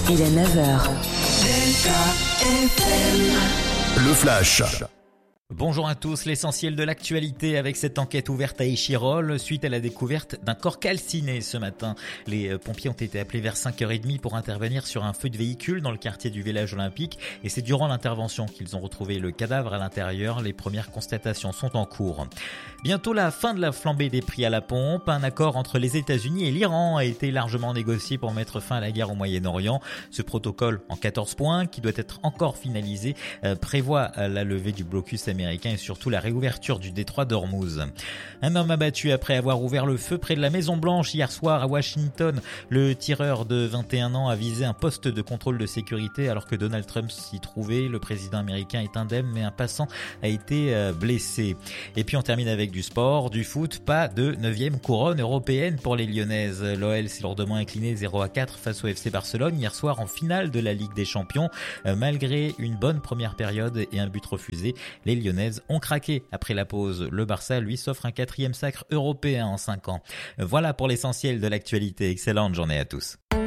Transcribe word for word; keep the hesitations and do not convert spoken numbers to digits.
Il est neuf heures. Le Flash. Bonjour à tous, l'essentiel de l'actualité avec cette enquête ouverte à Échirolles suite à la découverte d'un corps calciné ce matin. Les pompiers ont été appelés vers cinq heures trente pour intervenir sur un feu de véhicule dans le quartier du village olympique et c'est durant l'intervention qu'ils ont retrouvé le cadavre à l'intérieur. Les premières constatations sont en cours. Bientôt la fin de la flambée des prix à la pompe. Un accord entre les États-Unis et l'Iran a été largement négocié pour mettre fin à la guerre au Moyen-Orient. Ce protocole en quatorze points, qui doit être encore finalisé, euh, prévoit la levée du blocus américain américain et surtout la réouverture du détroit d'Ormuz. Un homme abattu après avoir ouvert le feu près de la Maison Blanche hier soir à Washington. Le tireur de vingt et un ans a visé un poste de contrôle de sécurité alors que Donald Trump s'y trouvait. Le président américain est indemne mais un passant a été blessé. Et puis on termine avec du sport, du foot, pas de neuvième couronne européenne pour les Lyonnaises. L'O L s'est lourdement incliné zéro à quatre face au F C Barcelone hier soir en finale de la Ligue des Champions. Malgré une bonne première période et un but refusé, les Lyonnaises ont craqué après la pause. Le Barça, lui, s'offre un quatrième sacre européen en cinq ans. Voilà pour l'essentiel de l'actualité. Excellente journée à tous.